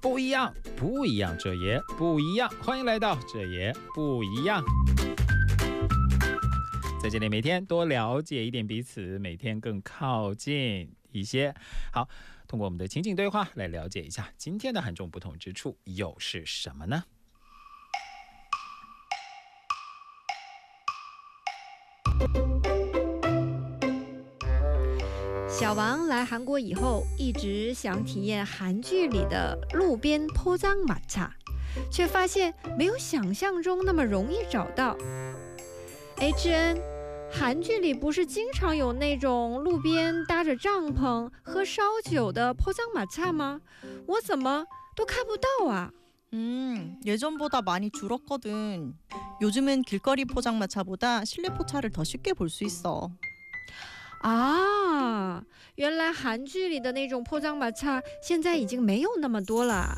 不一样，不一样，这也不一样。欢迎来到这也不一样。在这里每天多了解一点彼此，每天更靠近一些。好，通过我们的情景对话来了解一下今天的罕重不同之处又是什么呢？ 小王来韩国以后，一直想体验韩剧里的路边포장마차，却发现没有想象中那么容易找到。智恩，韩剧里不是经常有那种路边搭着帐篷喝烧酒的포장마차吗？我怎么都看不到啊。 예전보다 많이 줄었거든. 요즘은 길거리 포장마차보다 실내 포차를 더 쉽게 볼 수 있어. 啊，原来韩剧里的那种포장마차现在已经没有那么多了。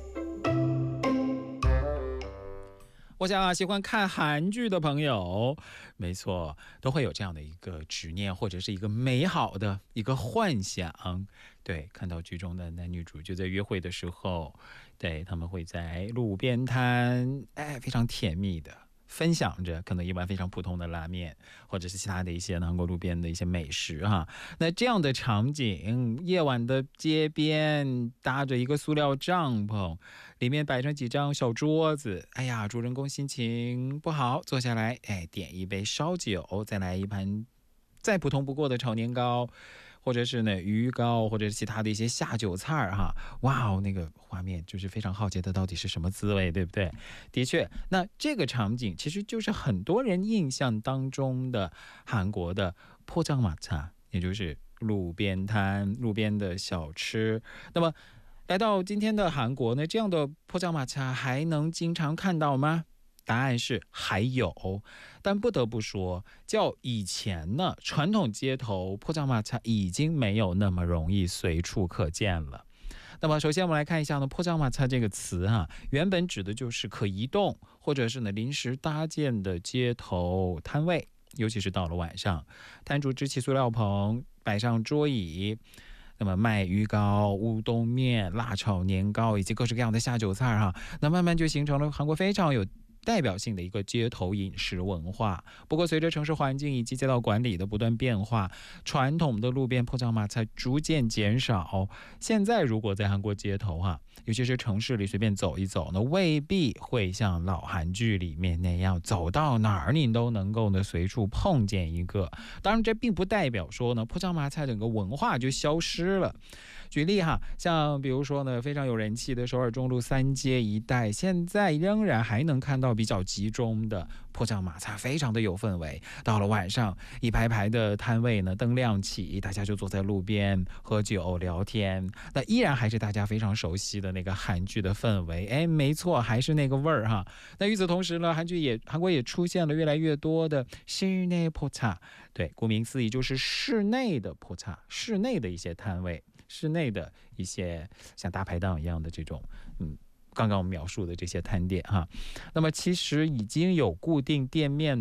我想喜欢看韩剧的朋友，没错，都会有这样的一个执念，或者是一个美好的一个幻想。对，看到剧中的男女主角在约会的时候，对，他们会在路边摊，非常甜蜜的分享着可能一碗非常普通的拉面，或者是其他的一些韩国路边的一些美食哈。那这样的场景，夜晚的街边搭着一个塑料帐篷，里面摆上几张小桌子，主人公心情不好，坐下来，点一杯烧酒，再来一盘再普通不过的炒年糕，或者是呢鱼糕，或者是其他的一些下酒菜哈。哇，那个画面就是非常好奇的到底是什么滋味，对不对？的确，那这个场景其实就是很多人印象当中的韩国的포장마차，也就是路边摊、路边的小吃。那么来到今天的韩国呢，这样的포장마차还能经常看到吗？答案是还有，但不得不说，较以前呢，传统街头포장마차已经没有那么容易随处可见了。那么首先我们来看一下呢，포장마차这个词原本指的就是可移动或者是呢临时搭建的街头摊位，尤其是到了晚上，摊主支起塑料棚，摆上桌椅，那么卖鱼糕、乌冬面、辣炒年糕以及各式各样的下酒菜那慢慢就形成了韩国非常有代表性的一个街头饮食文化。不过随着城市环境以及街道管理的不断变化，传统的路边포장마차逐渐减少。现在如果在韩国街头尤其是城市里随便走一走呢，未必会像老韩剧里面那样走到哪儿你都能够呢随处碰见一个。当然这并不代表说呢포장마차整个文化就消失了。举例像比如说呢非常有人气的首尔中路三街一带，现在仍然还能看到比较集中的포장마차，非常的有氛围。到了晚上，一排排的摊位呢灯亮起，大家就坐在路边喝酒聊天，那依然还是大家非常熟悉的那个韩剧的氛围。没错，还是那个味儿那与此同时呢，韩国也出现了越来越多的실내 포차，对，顾名思义就是室内的포차，室内的一些摊位，室内的一些像大排档一样的这种刚刚我们描述的这些摊点那么其实已经有固定店面